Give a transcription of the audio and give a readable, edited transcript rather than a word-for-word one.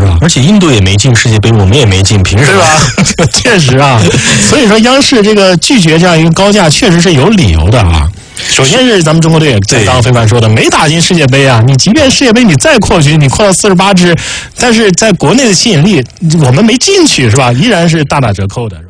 吧？ 而且印度也没进世界杯，我们也没进，凭什么？ 对吧？确实啊，所以说央视这个拒绝这样一个高价，确实是有理由的啊。首先是咱们中国队也刚刚飞凡说的，没打进世界杯啊！你即便世界杯你再扩军，你扩到48支，但是在国内的吸引力我们没进去是吧？依然是大打折扣的。